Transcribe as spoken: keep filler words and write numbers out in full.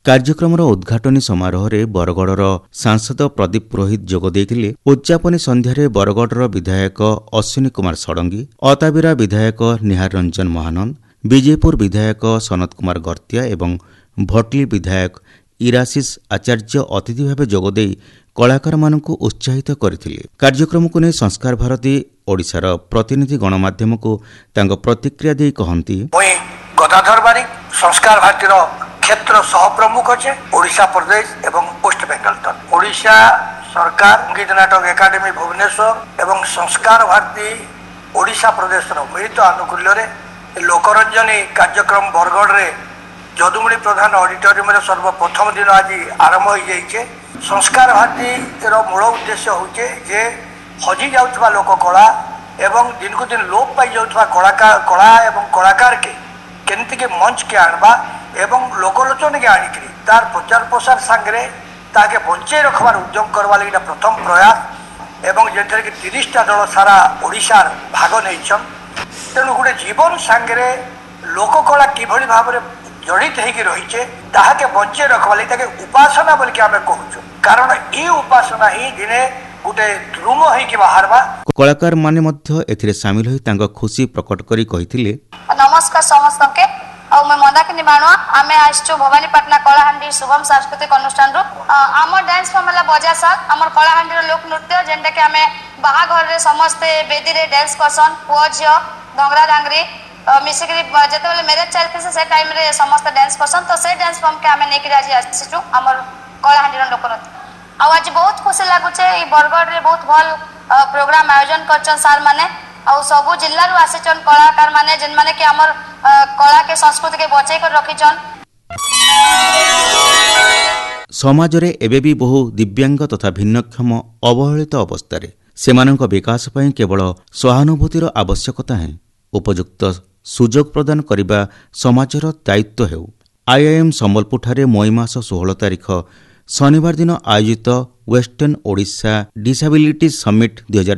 କାର୍ଯ୍ୟକ୍ରମର ଉଦ୍ଘାଟନୀ ସମାରୋହରେ ବରଗଡ଼ର ସାଂସଦ ପ୍ରଦୀପ ପୁରୋହିତ ଯୋଗ ଦେଇଥିଲେ। ଉଦ୍ଯାପନୀ ସନ୍ଧ୍ୟାରେ ବରଗଡ଼ର ବିଧାୟକ ଅଶ୍ୱିନୀ କୁମାର ଷଡ଼ଙ୍ଗୀ, ଅତାବିରା ବିଧାୟକ ନିହାର ରଞ୍ଜନ ମହାନନ୍ଦ, ବିଜେପୁର ବିଧାୟକ ସନତ କୁମାର ଗର୍ତ୍ତିଆ ଏବଂ ଭଟଲି ବିଧାୟକ ଇରାଶିଷ ଆଚାର୍ଯ୍ୟ ଅତିଥି ଭାବେ ଯୋଗଦେଇ କଳାକାରମାନଙ୍କୁ ଉତ୍ସାହିତ କରିଥିଲେ। କାର୍ଯ୍ୟକ୍ରମକୁ ନେଇ ସଂସ୍କାର ଭାରତୀ ଓଡ଼ିଶାର ପ୍ରତିନିଧି ଗଣମାଧ୍ୟମକୁ ତାଙ୍କ ପ୍ରତିକ୍ରିୟା ଦେଇ କହନ୍ତି, ଗଦାଧର ବାରିକ ସଂସ୍କାର ଭାରତୀର क्षेत्र सहप्रमुख अच्छे ओडिशा प्रदेश एवं वेस्ट बेंगल तक ओडिशा सरकार संगीत नाटक एकाडेमी भुवनेश्वर एवं संस्कार भारती ओडिशा प्रदेश मिलित आनुकूल्य लोकरंजनी कार्यक्रम बरगढ़ रे जदुमणि प्रधान ऑडिटोरियम रे सर्वप्रथम दिन आज आरंभ हो जाइए। संस्कार भारती मूल उद्देश्य होचे जे हजि जाउथबा लोक कला एवं दिन को दिन लोप पाई जाउथबा कलाकार कला एवं कलाकार के केमती के मंच के आनबा एवं लोकलोचन के आनिकी तार प्रचार प्रसार सांगे ताके बंचे रखबार उद्यम करवा लगी प्रथम प्रयास एवं जेनथरे कि तीसटा दल सारा ओडिशार भाग नहींछन। तेणु गोटे जीवन सांगे लोककला किभली भाव में जड़ित होकर रही ताके बंचे रखवा लगी ताके उपासना बोल के आम कहूँ कारण ये उपासना ही दिने गोटे ध्रुम होकर बाहरवा। कलाकार माने मध्य एथिरे शामिल होई तांगा खुशी प्रकट करी कहिथिले, नमस्कार समस्त के और मैं मंदाकिनी बाणुआ आमे आइछु भवानीपाटना कलाहांडी शुभम सांस्कृतिक अनुष्ठान रो आम डांस फॉर्म हला बजा साग हमर कलाहांडी रो लोक नृत्य जेंटा के आमे बाहा घर रे समस्त बेदी रे डांस करसन पुओ झियो डंगरा डांगरी मिसिकरी जते बेले मैरिज चलते से से टाइम रे समस्त डांस करसन तो से डांस फॉर्म के आमे नेकी राजी आछिछु हमर कलाहांडी रो लोक नृत्य आ आज बहुत खुशी लागुचे ई बरगढ़ रे बहुत भल प्रोग्राम आयोजन करछन सार माने और सबु जिल्ला रु आसिचन कलाकार माने जेन माने कि हमर कला के संस्कृति के बचाई कर रखिचन। समाज रे एबे भी बहु दिव्यांग तथा भिन्नक्षम अवहेलित अवस्था सेमानंक विकास पई केवल सहानुभूतिर आवश्यकता है। उपयुक्त सुजोग प्रदान करिबा समाजर दायित्व हेउ। आईआईएम संबलपुर ठारे मई मास षोहल तारिख शनिवार दिन आयोजित वेस्टर्न ओडिशा डिसेबिलिटी समिट दुई हजार